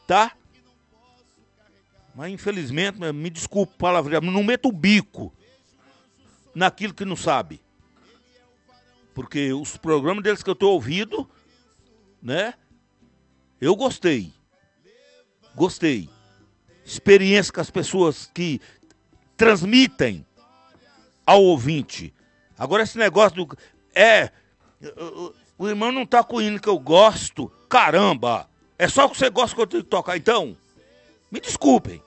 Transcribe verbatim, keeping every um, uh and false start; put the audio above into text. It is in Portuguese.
tá? Mas infelizmente, me desculpe, palavra, não meto o bico naquilo que não sabe. Porque os programas deles que eu tô ouvindo, né? Eu gostei. Gostei. Experiência com as pessoas que transmitem ao ouvinte. Agora esse negócio do... É... O, o irmão não tá com o hino que eu gosto. Caramba! É só o que você gosta que eu tenho que tocar, então? Me desculpem.